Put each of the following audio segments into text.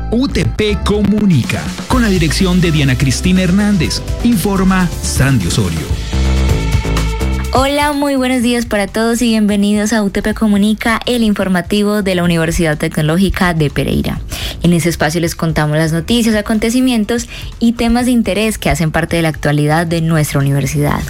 UTP Comunica, con la dirección de Diana Cristina Hernández. Informa Sandy Osorio. Hola, muy buenos días para todos y bienvenidos a UTP Comunica, el informativo de la Universidad Tecnológica de Pereira. En este espacio les contamos las noticias, acontecimientos y temas de interés que hacen parte de la actualidad de nuestra universidad.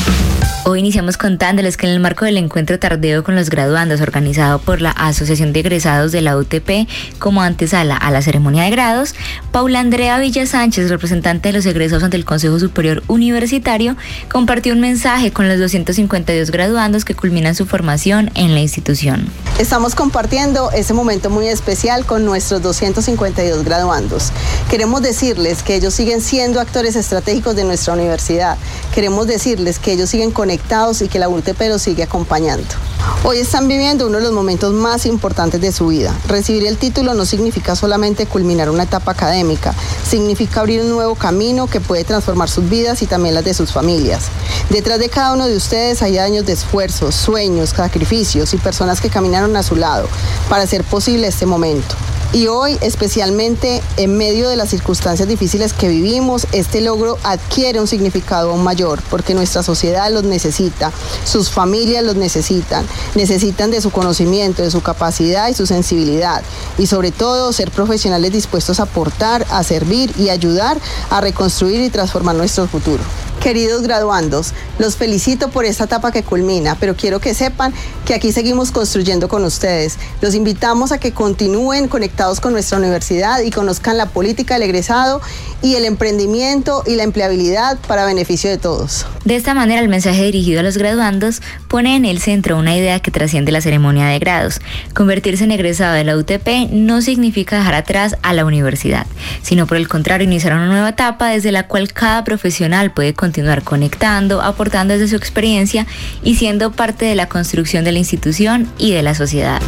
Hoy iniciamos contándoles que en el marco del encuentro tardío con los graduandos organizado por la Asociación de Egresados de la UTP como antesala a la ceremonia de grados, Paula Andrea Villa Sánchez, representante de los egresados ante el Consejo Superior Universitario, compartió un mensaje con los 252 graduandos que culminan su formación en la institución. Estamos compartiendo ese momento muy especial con nuestros 252 graduandos. Queremos decirles que ellos siguen siendo actores estratégicos de nuestra universidad. Queremos decirles que ellos siguen conectados y que la UTP los sigue acompañando. Hoy están viviendo uno de los momentos más importantes de su vida. Recibir el título no significa solamente culminar una etapa académica, significa abrir un nuevo camino que puede transformar sus vidas y también las de sus familias. Detrás de cada uno de ustedes hay años de esfuerzos, sueños, sacrificios y personas que caminaron a su lado para hacer posible este momento. Y hoy, especialmente en medio de las circunstancias difíciles que vivimos, este logro adquiere un significado aún mayor, porque nuestra sociedad los necesita, sus familias los necesitan de su conocimiento, de su capacidad y su sensibilidad, y sobre todo ser profesionales dispuestos a aportar, a servir y ayudar a reconstruir y transformar nuestro futuro. Queridos graduandos, los felicito por esta etapa que culmina, pero quiero que sepan que aquí seguimos construyendo con ustedes. Los invitamos a que continúen conectados con nuestra universidad y conozcan la política del egresado y el emprendimiento y la empleabilidad para beneficio de todos. De esta manera, el mensaje dirigido a los graduandos pone en el centro una idea que trasciende la ceremonia de grados. Convertirse en egresado de la UTP no significa dejar atrás a la universidad, sino por el contrario, iniciar una nueva etapa desde la cual cada profesional puede continuar conectando, aportando desde su experiencia y siendo parte de la construcción de la institución y de la sociedad.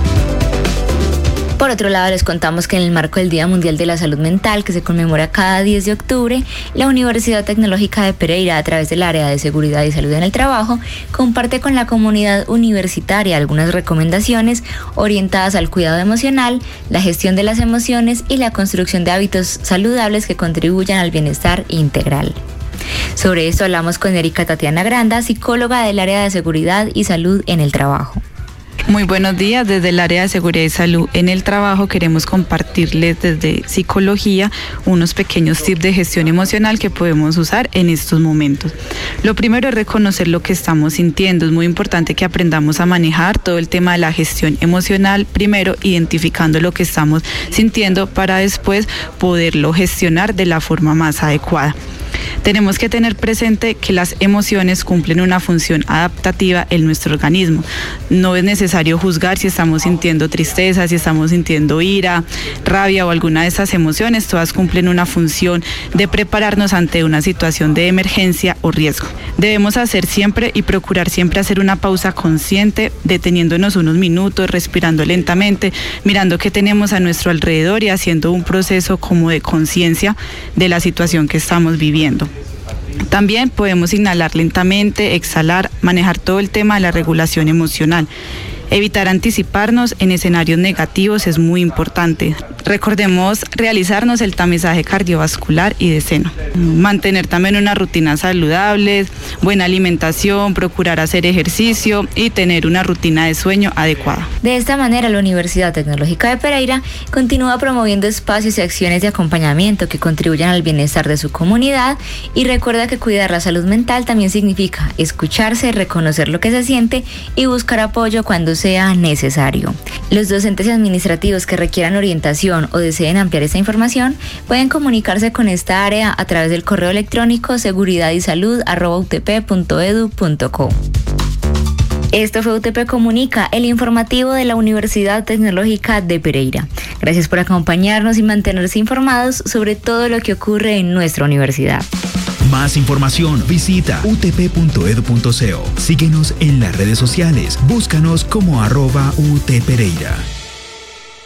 Por otro lado, les contamos que en el marco del Día Mundial de la Salud Mental, que se conmemora cada 10 de octubre, la Universidad Tecnológica de Pereira, a través del área de seguridad y salud en el trabajo, comparte con la comunidad universitaria algunas recomendaciones orientadas al cuidado emocional, la gestión de las emociones y la construcción de hábitos saludables que contribuyan al bienestar integral. Sobre esto hablamos con Erika Tatiana Granda, psicóloga del área de seguridad y salud en el trabajo. Muy buenos días, desde el área de seguridad y salud en el trabajo queremos compartirles desde psicología unos pequeños tips de gestión emocional que podemos usar en estos momentos. Lo primero es reconocer lo que estamos sintiendo. Es muy importante que aprendamos a manejar todo el tema de la gestión emocional, primero identificando lo que estamos sintiendo para después poderlo gestionar de la forma más adecuada. Tenemos que tener presente que las emociones cumplen una función adaptativa en nuestro organismo. No es necesario juzgar si estamos sintiendo tristeza, si estamos sintiendo ira, rabia o alguna de esas emociones. Todas cumplen una función de prepararnos ante una situación de emergencia o riesgo. Debemos hacer siempre y procurar siempre hacer una pausa consciente, deteniéndonos unos minutos, respirando lentamente, mirando qué tenemos a nuestro alrededor y haciendo un proceso como de conciencia de la situación que estamos viviendo. También podemos inhalar lentamente, exhalar, manejar todo el tema de la regulación emocional. Evitar anticiparnos en escenarios negativos es muy importante. Recordemos realizarnos el tamizaje cardiovascular y de seno. Mantener también una rutina saludable, buena alimentación, procurar hacer ejercicio y tener una rutina de sueño adecuada. De esta manera, la Universidad Tecnológica de Pereira continúa promoviendo espacios y acciones de acompañamiento que contribuyan al bienestar de su comunidad y recuerda que cuidar la salud mental también significa escucharse, reconocer lo que se siente y buscar apoyo cuando sea necesario. Los docentes y administrativos que requieran orientación o deseen ampliar esta información pueden comunicarse con esta área a través del correo electrónico seguridadysalud@utp.edu.co. Esto fue UTP Comunica, el informativo de la Universidad Tecnológica de Pereira. Gracias por acompañarnos y mantenerse informados sobre todo lo que ocurre en nuestra universidad. Más información, visita utp.edu.co. Síguenos en las redes sociales. Búscanos como @UTPereira.